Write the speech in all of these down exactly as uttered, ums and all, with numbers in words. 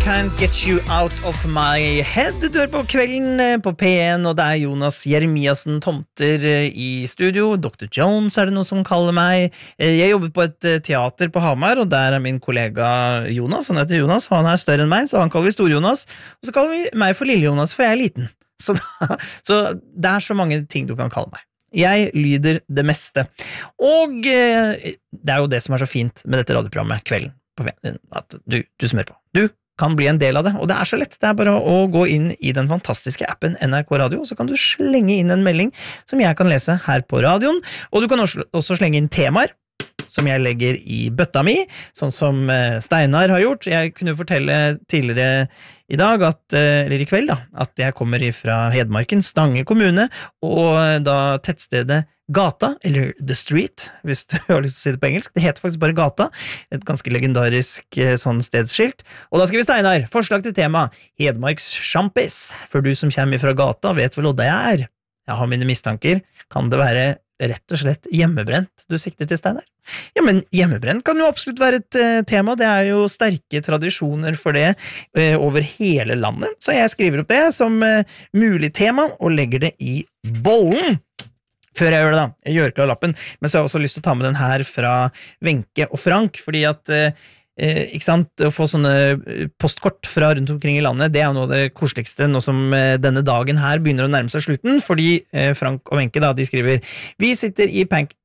Can't Get You Out of My Head. Du hører på Kvelden på P en, og det er Jonas Jeremiassen Tomter i studio. doktor Jones er det noe som kaller meg. Jeg jobber på et teater på Hamar, og der er min kollega Jonas. Han heter Jonas, og han er større enn meg, så han kaller vi Stor-Jonas. Og så kaller vi meg for Lille-Jonas, for jeg er liten. Så, da, så det er så mange ting du kan kalle meg. Jeg lyder det meste. Og det er jo det som er så fint med dette radioprogrammet Kvelden på P en, at du, du smør på. Du kan bli en del av det, og det er så lett. Det er bare å gå inn i den fantastiske appen N R K Radio, så kan du slenge inn en melding som jeg kan lese her på radioen, og du kan også, også slenge inn temaer som jeg legger i bøtta mi, sånn som Steinar har gjort. Jeg kunne fortelle tidligere i dag, at, eller i kveld da, at jeg kommer fra Hedmarken, Stange kommune, og da tettstedet Gata, eller The Street, hvis du har lyst til å si det på engelsk. Det heter faktisk bare Gata, et ganske legendarisk sånn stedsskilt. Og da skriver Steinar, forslag til tema, Hedmarks sjampis. For du som kommer fra Gata vet vel hva det er. Jeg har mine mistanker. Kan det være rett og slett hjemmebrent du sikter til, Steinar? Ja, men hjemmebrent kan jo absolutt være et uh, tema. Det er jo sterke tradisjoner for det uh, over hele landet. Så jeg skriver opp det som uh, mulig tema og legger det i bollen. Før jeg gjør det da, jeg gjør klar lappen, men så har jeg også lyst til å ta med den her fra Wenche og Frank, fordi at, eh, ikke sant, å få sånne postkort fra rundt omkring i landet, det er jo noe av det koseligste, nå som eh, denne dagen her begynner å nærme seg slutten, fordi eh, Frank og Wenche da, de skriver, vi sitter i pank...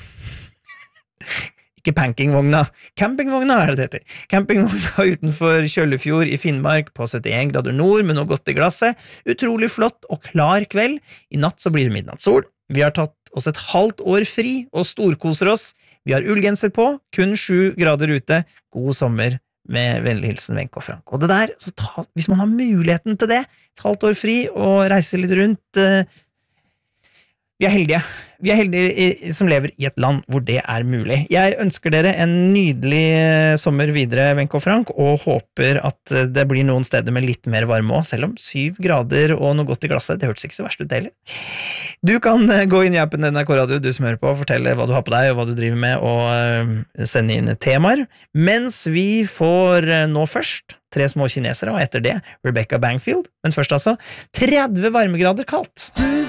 Ikke pankingvogna, campingvogna er det det heter. Campingvogna utenfor Kjøllefjord i Finnmark på syttien grader nord med noe godt i glasset. Utrolig flott og klar kveld. I natt så blir det midnattssol. Vi har tatt oss et halvt år fri og storkoser oss. Vi har ullgenser på, kun sju grader ute. God sommer med vennlig hilsen Wenche og Frank. Og det der, så ta, hvis man har muligheten til det, et halvt år fri og reise litt rundt, eh, vi er heldige. Vi er heldige som lever i et land hvor det er mulig. Jeg ønsker dere en nydelig sommer videre, Wenche og Frank, og håper at det blir noen steder med litt mer varme også, selv om syv grader og noe godt i glasset, det hørtes ikke så verst ut deilig. Du kan gå inn i appen N R K Radio, du som hører på, og fortelle hva du har på deg og hva du driver med, og sende inn temaer, mens vi får nå først tre små kinesere, og etter det Rebecca Bangfield, men først altså tretti varmegrader kaldt.